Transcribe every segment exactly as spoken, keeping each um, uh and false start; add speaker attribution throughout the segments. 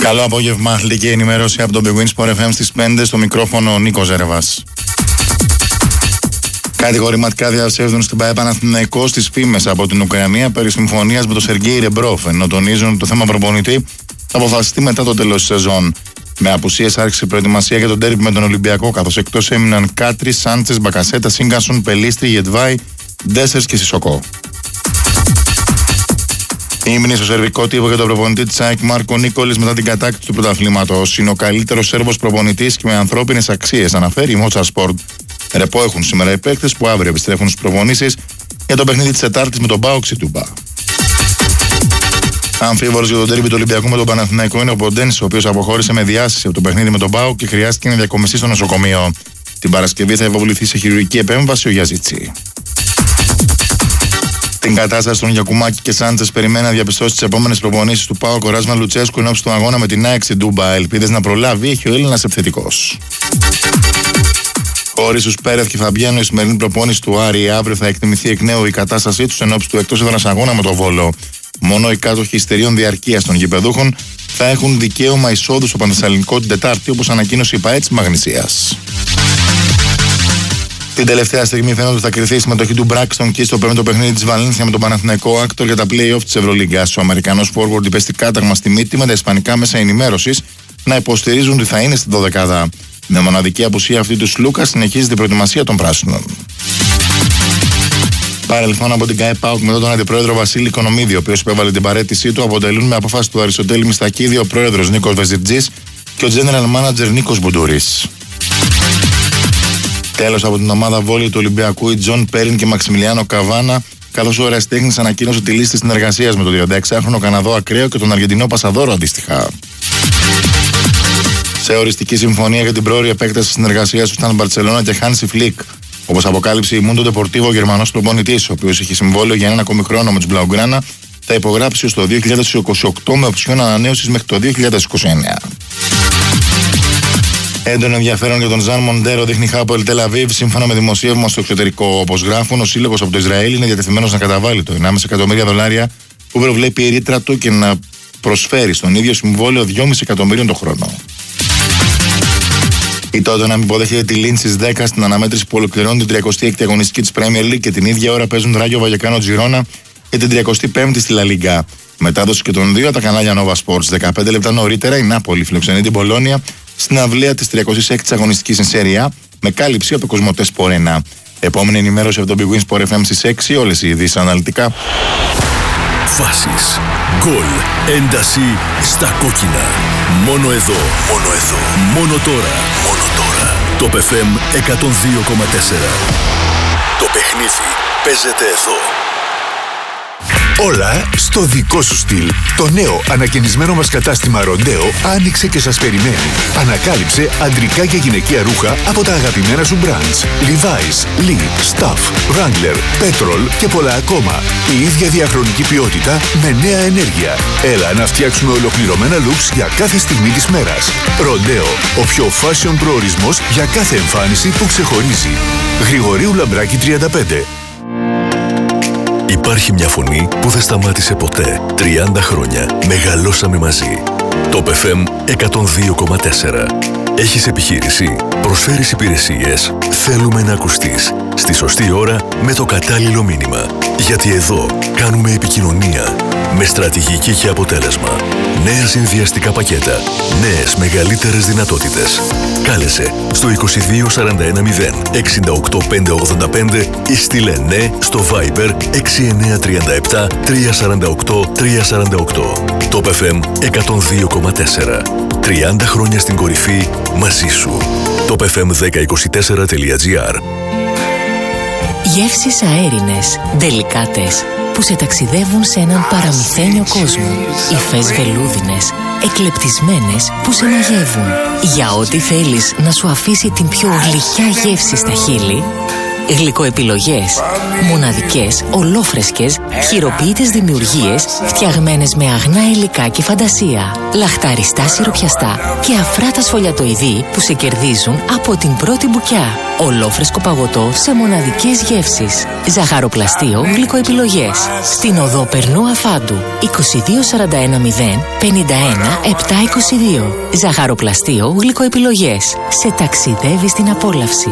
Speaker 1: Καλό απόγευμα, αθλητική ενημέρωση από τον Big Win Sport εφ εμ στις πέντε, στο μικρόφωνο ο Νίκος Ζέρβας. Κατηγορηματικά διαψεύδουν στην ΠΑΕ Παναθηναϊκό στις φήμες από την Ουκρανία περί συμφωνίας με τον Σεργέη Ρεμπρόφ, ενώ τονίζουν ότι το θέμα προπονητή θα αποφασιστεί μετά το τέλος της σεζόν. Με απουσίες άρχισε η προετοιμασία για τον ντέρμπι με τον Ολυμπιακό, καθώς εκτός έμειναν Κάτρι, Σάντσες, Μπακασέτα, Σίγκασον, Πελίστρη, Γετβάη, Ντέσσερς και Σισοκό. Ήμινε στο σερβικό τύπο για τον προπονητή της ΑΕΚ Μάρκο Νίκολης μετά την κατάκτηση του πρωταθλήματος. Είναι ο καλύτερος Σέρβος προπονητής και με ανθρώπινες αξίες, αναφέρει η Μότσα Σπορτ. Ρεπό έχουν σήμερα οι παίκτες που αύριο επιστρέφουν στις προπονήσεις για το παιχνίδι της Τετάρτης με τον ΠΑΟΚ Τούμπα. Αμφίβολος για τον ντέρμπι του Ολυμπιακού με τον Παναθηναϊκό είναι ο Ποντένς, ο οποίος αποχώρησε με διάσηση από το παιχνίδι με τον ΠΑΟΚ και χρειάστηκε να διακομιστεί στο νοσοκομείο. Την Παρασκευή θα υποβληθεί σε χειρουργική επέμβαση ο Γιαζίτσι. Την κατάσταση των Γιακουμάκη και Σάντσες περιμένει να διαπιστώσει τις επόμενες προπονήσεις του ΠΑΟΚ ο Ράσμα Λουτσέσκου ενώπιση του αγώνα με την ΑΕΚ στην Τούμπα. Ελπίδες να προλάβει έχει ο Έλληνας επιθετικός. Χωρίς τους Πέρεθ και Φαμπιάνο, η σημερινή προπόνηση του Άρη αύριο θα εκτιμηθεί εκ νέου η κατάστασή τους ενώπιση του εκτός έδρας αγώνα με το Βόλο. Μόνο οι κάτοχοι εισιτηρίων διαρκείας των γηπεδούχων θα έχουν δικαίωμα εισόδου στο Πανθεσσαλονικό την Τετάρτη, όπως ανακοίνωσε η ΠΑΕ της Μαγνησίας. Την τελευταία στιγμή φαίνεται ότι θα κρυθεί η συμμετοχή του Μπράκστον και στο πέμπτο παιχνίδι της Βαλένθια με τον Παναθηναϊκό Άκτορ για τα play-off της Ευρωλίγκας. Ο Αμερικανός forward υπέστη κάταγμα στη μύτη με τα ισπανικά μέσα ενημέρωσης να υποστηρίζουν ότι θα είναι στην δωδεκάδα. Με μοναδική απουσία αυτή του Σλούκα συνεχίζει την προετοιμασία των πράσινων. Παρελθόν από την ΚΑΕ ΠΑΟΚ μετά τον αντιπρόεδρο Βασίλη Οικονομίδη, ο οποίος επέβαλε την παραίτησή του, αποτελούν με απόφαση του Αριστοτέλη Μιστακίδη ο πρόεδρος Νίκος Βεζιτζής και ο general manager Νίκος Μπουντούρης. Τέλος, από την ομάδα βόλεϊ του Ολυμπιακού, οι Τζον Πέριν και Μαξιμιλιάνο Καβάνα, καθώς ο ερασιτέχνης ανακοίνωσε τη λίστα συνεργασίας με τον τριάντα έξιχρονο Καναδό Ακραίο και τον Αργεντινό Πασαδόρο αντίστοιχα. Σε οριστική συμφωνία για την πρόωρη επέκταση συνεργασίας του ήταν Μπαρτσελώνα και Χάνσι Φλικ, όπως αποκάλυψε η Μούντο Ντεπορτίβο ο Γερμανός προπονητής, ο οποίος έχει συμβόλαιο για ένα ακόμη χρόνο με τους Μπλαουγκράνα, θα υπογράψει ως το δύο χιλιάδες είκοσι οκτώ με οψιόν ανανέωσης μέχρι το δύο χιλιάδες είκοσι εννέα. Έντονο ενδιαφέρον για τον Ζαν Μοντέρο δείχνει η Χάπολ Τελ Αβίβ, σύμφωνα με δημοσίευμα στο εξωτερικό. Όπως γράφουν, ο σύλλογος από το Ισραήλ είναι διατεθειμένος να καταβάλει το ενάμιση εκατομμύρια δολάρια που προβλέπει η ρήτρα του και να προσφέρει στον ίδιο συμβόλαιο δυόμισι εκατομμύριων το χρόνο. Η τότε να μην υποδέχεται τη Λίντ στις δέκα στην αναμέτρηση που ολοκληρώνει την τριακοστή έκτη αγωνιστική της Premier League και την ίδια ώρα παίζουν Ράγιο Βαγεκάνο Τζιρόνα και την τριακοστή πέμπτη στη Λα Λίγκα. Μετάδοση και των δύο τα κανάλια Nova Sports. δεκαπέντε λεπτά νωρίτερα η Νάπολη φιλοξενεί την Μπολόνια στην αυλαία της τριακοστής έκτης αγωνιστικής στην Σέρια με κάλυψη από το Κοσμοτέ Σπορ ένα. Επόμενη ενημέρωση από τον Big Win Sport εφ εμ στις έξι, όλες οι ειδήσεις αναλυτικά.
Speaker 2: Φάσεις, γκολ, ένταση στα κόκκινα. Μόνο εδώ, μόνο εδώ, μόνο τώρα, μόνο τώρα. Το εφ εμ εκατόν δύο κόμμα τέσσερα. Το παιχνίδι παίζεται εδώ. Όλα στο δικό σου στυλ. Το νέο ανακαινισμένο μας κατάστημα Ροντέο άνοιξε και σας περιμένει. Ανακάλυψε αντρικά και γυναικεία ρούχα από τα αγαπημένα σου brands. Levi's, Lee, Stuff, Wrangler, Petrol και πολλά ακόμα. Η ίδια διαχρονική ποιότητα με νέα ενέργεια. Έλα να φτιάξουμε ολοκληρωμένα looks για κάθε στιγμή της μέρας. Ροντέο, ο πιο fashion προορισμός για κάθε εμφάνιση που ξεχωρίζει. Γρηγορίου Λαμπράκη τριάντα πέντε. Υπάρχει μια φωνή που δεν σταμάτησε ποτέ. τριάντα χρόνια μεγαλώσαμε μαζί. Το εφ εμ εκατόν δύο κόμμα τέσσερα. Έχεις επιχείρηση, προσφέρεις υπηρεσίες, θέλουμε να ακουστείς. Στη σωστή ώρα με το κατάλληλο μήνυμα. Γιατί εδώ κάνουμε επικοινωνία με στρατηγική και αποτέλεσμα. Νέα συνδυαστικά πακέτα, νέες μεγαλύτερες δυνατότητες. Κάλεσε στο είκοσι δύο σαράντα ένα μηδέν εξήντα οκτώ πεντακόσια ογδόντα πέντε ή στείλε ναι στο Viber έξι εννιά τρία επτά τρία τέσσερα οκτώ τρία τέσσερα οκτώ. Το εφ εμ εκατόν δύο κόμμα τέσσερα. τριάντα χρόνια στην κορυφή μαζί σου. Το εφ εμ δέκα είκοσι τέσσερα τελεία τζι άρ.
Speaker 3: Γεύσεις αέρινες, δελικάτες, που σε ταξιδεύουν σε έναν παραμυθένιο κόσμο. Υφές βελούδινες, εκλεπτισμένες, που σε μαγεύουν. Για ό,τι θέλεις να σου αφήσει την πιο γλυκιά γεύση στα χείλη, Γλυκοεπιλογές. Μοναδικές, ολόφρεσκες, χειροποίητες δημιουργίες φτιαγμένες με αγνά υλικά και φαντασία. Λαχταριστά σιροπιαστά και αφράτα σφολιατοειδή που σε κερδίζουν από την πρώτη μπουκιά. Ολόφρεσκο παγωτό σε μοναδικές γεύσεις. Ζαχαροπλαστείο Γλυκοεπιλογές. Στην οδό Περνού Αφάντου είκοσι δύο σαράντα ένα μηδέν πενήντα ένα επτακόσια είκοσι δύο. Ζαχαροπλαστείο Γλυκοεπιλογές. Σε ταξιδεύει στην απόλαυση.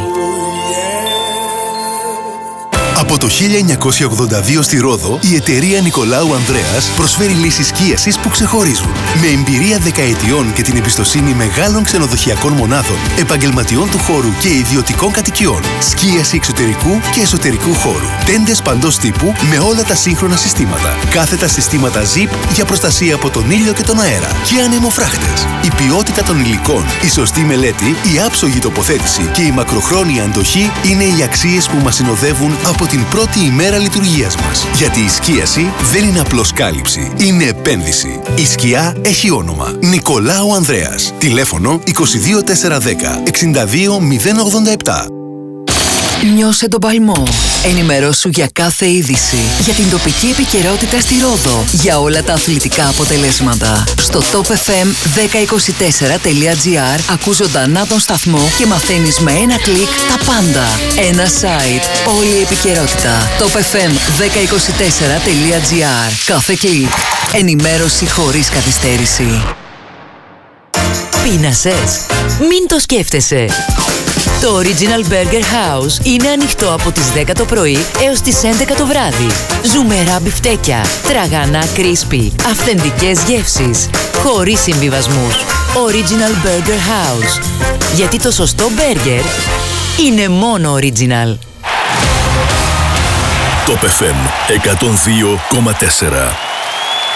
Speaker 4: Από το χίλια εννιακόσια ογδόντα δύο στη Ρόδο, η εταιρεία Νικολάου Ανδρέας προσφέρει λύσεις σκίασης που ξεχωρίζουν. Με εμπειρία δεκαετιών και την εμπιστοσύνη μεγάλων ξενοδοχειακών μονάδων, επαγγελματιών του χώρου και ιδιωτικών κατοικιών. Σκίαση εξωτερικού και εσωτερικού χώρου. Τέντες παντός τύπου με όλα τα σύγχρονα συστήματα. Κάθετα συστήματα Zip για προστασία από τον ήλιο και τον αέρα. Και ανεμοφράχτες. Η ποιότητα των υλικών, η σωστή μελέτη, η άψογη τοποθέτηση και η μακροχρόνια αντοχή είναι οι αξίες που μας συνοδεύουν από την πρώτη ημέρα λειτουργίας μας. Γιατί η σκίαση δεν είναι απλώς κάλυψη, είναι επένδυση. Η σκιά έχει όνομα. Νικολάου Ανδρέας. Τηλέφωνο είκοσι δύο τετρακόσια δέκα εξήντα δύο μηδέν ογδόντα επτά.
Speaker 5: Νιώσε τον παλμό. Ενημερώσου για κάθε είδηση. Για την τοπική επικαιρότητα στη Ρόδο. Για όλα τα αθλητικά αποτελέσματα. Στο top f m δέκα είκοσι τέσσερα τελεία gr ακούς ζωντανά τον σταθμό και μαθαίνεις με ένα κλικ τα πάντα. Ένα site. Όλη η επικαιρότητα. top f m δέκα είκοσι τέσσερα τελεία gr. Κάθε κλικ. Ενημέρωση χωρίς καθυστέρηση.
Speaker 3: Πείνασες? Μην το σκέφτεσαι. Το Original Burger House είναι ανοιχτό από τις δέκα το πρωί έως τις έντεκα το βράδυ. Ζουμερά μπιφτέκια, τραγανά crispy, αυθεντικές γεύσεις, χωρίς συμβιβασμούς. Original Burger House. Γιατί το σωστό μπέργκερ είναι μόνο original.
Speaker 2: Top εφ εμ εκατόν δύο κόμμα τέσσερα.